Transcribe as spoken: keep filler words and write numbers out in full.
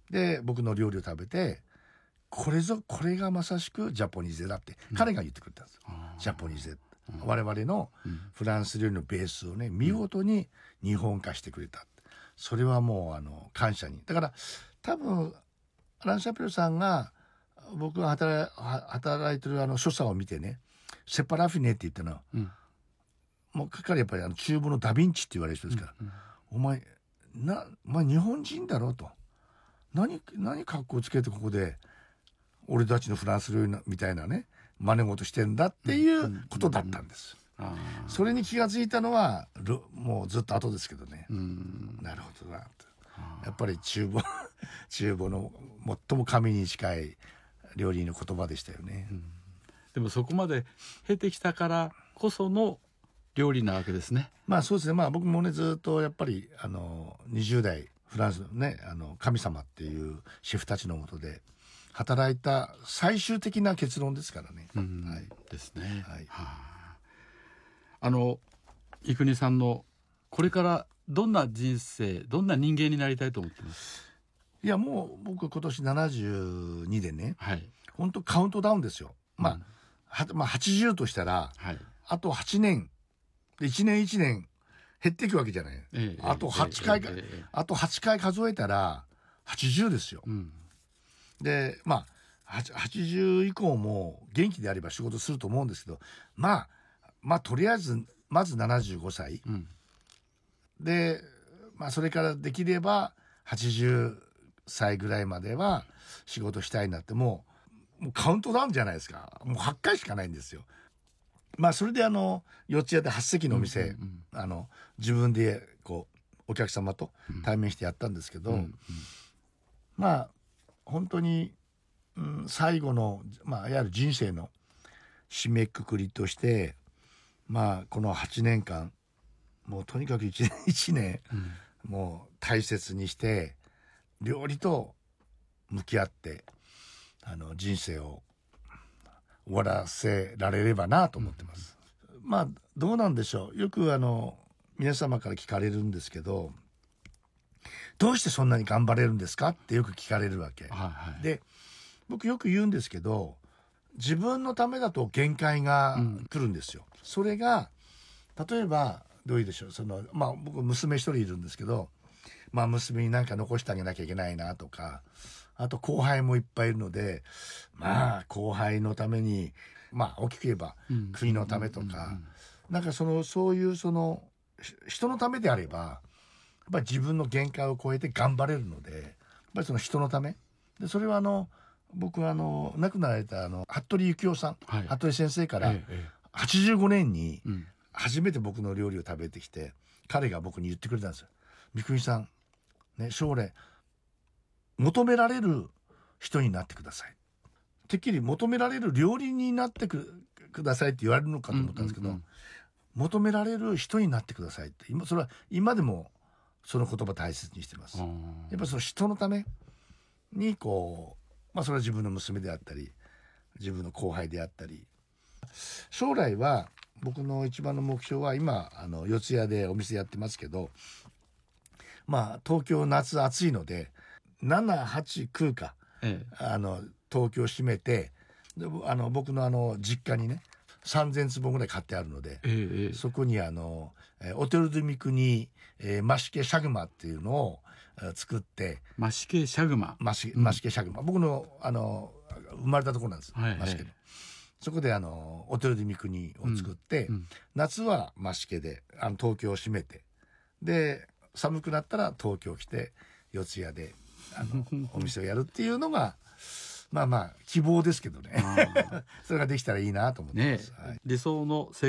で僕の料理を食べて、これぞこれがまさしくジャポニーゼだって彼が言ってくれたんです、うん、ジャポニーゼ、うん、我々のフランス料理のベースをね見事に日本化してくれた。それはもうあの感謝に。だから多分アラン・シャペルさんが僕が働い、働いてるあの所作を見てね、セパラフィネって言ったのは、うん、もう彼やっぱりあの厨房のダヴィンチって言われる人ですから、うんうん、お前なお前日本人だろうと、何何格好つけてここで俺たちのフランス料理みたいなね真似事してんだっていうことだったんです、うんうんうん、それに気がついたのはもうずっと後ですけどね、うん、なるほどなと。やっぱり厨房厨房の最も神に近い料理の言葉でしたよね、うん、 でもそこまで経てきたからこその料理なわけですね。 まあそうですね。まあ僕もねずっとやっぱりあのにじゅう代フランスのねあの神様っていうシェフたちの下で働いた最終的な結論ですからね、 うん、はい、ですね、 はい、はあ、あの生国さんのこれからどんな人生どんな人間になりたいと思ってます？ いやもう僕今年ななじゅうにでね、 はい、 本当カウントダウンですよ、まあ、うん、はまあ、はちじゅうとしたら、はい、あとはちねんでいちねんいちねん減っていくわけじゃない、ええ、あとはちかい、ええ、あとはちかい数えたらはちじゅうですよ、うん、でまあはちじゅう以降も元気であれば仕事すると思うんですけど、まあまあとりあえずまずななじゅうごさい、うん、で、まあ、それからできればはちじゅっさいぐらいまでは仕事したいなって、もう、もうカウントダウンじゃないですか。もうはっかいしかないんですよ。まあそれであの四谷ではち席のお店、うんうんうん、あの自分でこうお客様と対面してやったんですけど、うんうんうん、まあ本当に、うん、最後の、まあ、いわゆる人生の締めくくりとしてまあこのはちねんかんもうとにかく一年一年、うん、もう大切にして料理と向き合ってあの人生を終わらせられればなと思ってます、うん、まあどうなんでしょう。よくあの皆様から聞かれるんですけど、どうしてそんなに頑張れるんですかってよく聞かれるわけ、はいはい、で僕よく言うんですけど、自分のためだと限界が来るんですよ、うん、それが例えばどういうでしょう、そのまあ僕娘一人いるんですけど、まあ娘に何か残してあげなきゃいけないなとか、あと後輩もいっぱいいるので、まあ後輩のためにまあ大きく言えば国のためとか、なんかそのそういうその人のためであればやっぱり自分の限界を超えて頑張れるので、やっぱりその人のためで、それはあの僕はあの亡くなられたあの服部幸男さん、はい、服部先生からはちじゅうごねんに初めて僕の料理を食べてきて、彼が僕に言ってくれたんですよ。三國さん、ね、将来求められる人になってください。てっきり求められる料理人になってくださいって言われるのかと思ったんですけど、うんうんうん、求められる人になってくださいって、今それは今でもその言葉大切にしてます。やっぱその人のためにこう、まあそれは自分の娘であったり自分の後輩であったり、将来は僕の一番の目標は今あの四谷でお店やってますけど、まあ東京夏暑いのでななはちきゅうか、ええ、あの東京閉めて、であの僕のあの実家にねさんぜんつぼぐらい買ってあるので、ええ、そこにあのオテル・ドゥ・ミクニ、えー、マシケ・シャグマっていうのを作って、 マシケ・シャグママシ、マシケ・シャグマ、僕のあの生まれたところなんです、はいはい、マシケの。そこであのオテル・ドゥ・ミクニを作って、うんうん、夏はマシケであの東京を閉めて、で寒くなったら東京来て四谷であのお店をやるっていうのがまあまあ希望ですけどねそれができたらいいなと思ってます、ね、はい、 理想の生